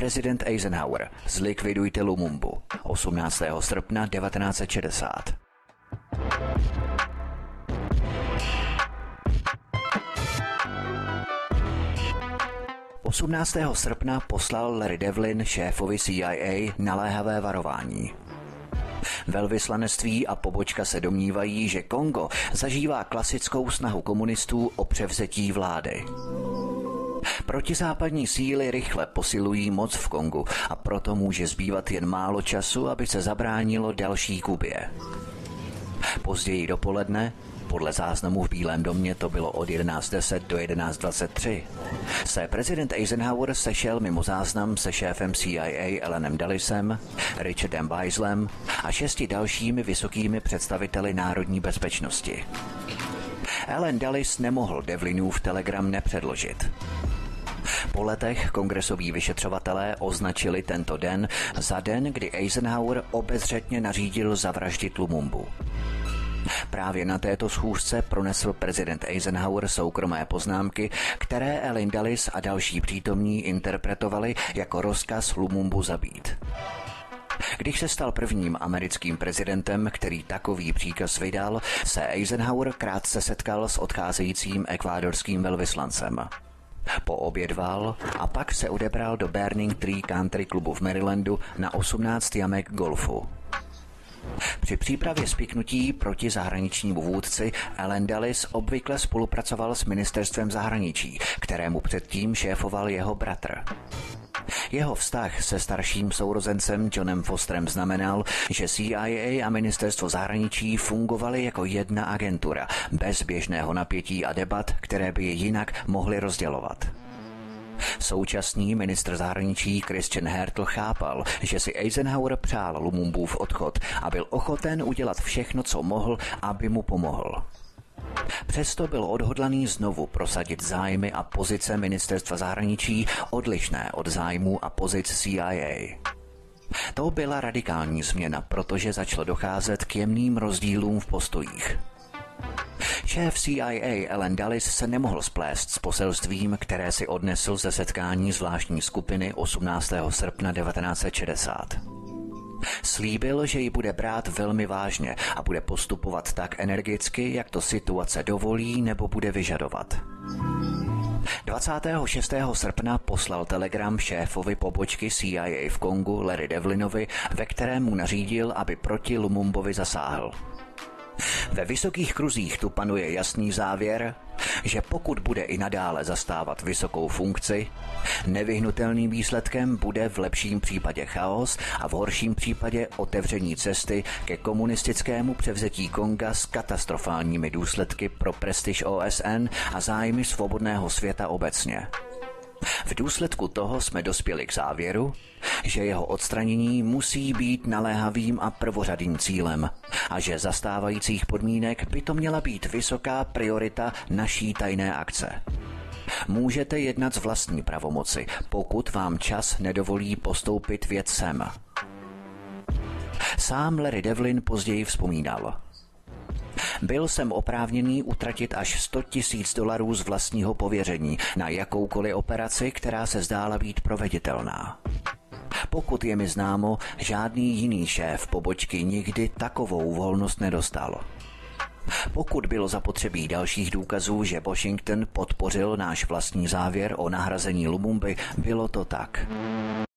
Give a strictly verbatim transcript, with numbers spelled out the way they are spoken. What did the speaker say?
prezident Eisenhower, zlikvidujte Lumumbu, osmnáctého srpna devatenáct set šedesát. osmnáctého srpna poslal Larry Devlin šéfovi C I A naléhavé varování. Velvyslanectví a pobočka se domnívají, že Kongo zažívá klasickou snahu komunistů o převzetí vlády. Protizápadní síly rychle posilují moc v Kongu a proto může zbývat jen málo času, aby se zabránilo další Kubě. Později dopoledne, podle záznamu v Bílém domě to bylo od jedenáct deset do jedenáct dvacet tři, se prezident Eisenhower sešel mimo záznam se šéfem C I A Allenem Dullesem, Richardem Weislem a šesti dalšími vysokými představiteli národní bezpečnosti. Allen Dulles nemohl Devlinův telegram nepředložit. Po letech kongresoví vyšetřovatelé označili tento den za den, kdy Eisenhower obezřetně nařídil zavraždit Lumumbu. Právě na této schůzce pronesl prezident Eisenhower soukromé poznámky, které Allen Dulles a další přítomní interpretovali jako rozkaz Lumumbu zabít. Když se stal prvním americkým prezidentem, který takový příkaz vydal, se Eisenhower krátce setkal s odcházejícím ekvádorským velvyslancem. Poobědval a pak se odebral do Burning Tree Country klubu v Marylandu na osmnáct jamek golfu. Při přípravě spiknutí proti zahraničnímu vůdci Allen Dulles obvykle spolupracoval s ministerstvem zahraničí, kterému předtím šéfoval jeho bratr. Jeho vztah se starším sourozencem Johnem Fosterem znamenal, že C I A a ministerstvo zahraničí fungovaly jako jedna agentura, bez běžného napětí a debat, které by je jinak mohly rozdělovat. Současný ministr zahraničí Christian Hertel chápal, že si Eisenhower přál Lumumbův odchod a byl ochoten udělat všechno, co mohl, aby mu pomohl. Přesto byl odhodlaný znovu prosadit zájmy a pozice ministerstva zahraničí odlišné od zájmů a pozic C I A. To byla radikální změna, protože začalo docházet k jemným rozdílům v postojích. Šéf C I A Allen Dulles se nemohl splést s poselstvím, které si odnesl ze setkání zvláštní skupiny osmnáctého srpna devatenáct set šedesát. Slíbil, že ji bude brát velmi vážně a bude postupovat tak energicky, jak to situace dovolí nebo bude vyžadovat. dvacátého šestého srpna poslal telegram šéfovi pobočky C I A v Kongu Larry Devlinovi, ve kterém mu nařídil, aby proti Lumumbovi zasáhl. Ve vysokých kruzích tu panuje jasný závěr, že pokud bude i nadále zastávat vysokou funkci, nevyhnutelným výsledkem bude v lepším případě chaos a v horším případě otevření cesty ke komunistickému převzetí Konga s katastrofálními důsledky pro prestiž O S N a zájmy svobodného světa obecně. V důsledku toho jsme dospěli k závěru, že jeho odstranění musí být naléhavým a prvořadým cílem a že za stávajících podmínek by to měla být vysoká priorita naší tajné akce. Můžete jednat z vlastní pravomoci, pokud vám čas nedovolí postoupit věcem. Sám Larry Devlin později vzpomínal: Byl jsem oprávněný utratit až sto tisíc dolarů z vlastního pověření na jakoukoliv operaci, která se zdála být proveditelná. Pokud je mi známo, žádný jiný šéf pobočky nikdy takovou volnost nedostal. Pokud bylo zapotřebí dalších důkazů, že Washington podpořil náš vlastní závěr o nahrazení Lumumby, bylo to tak.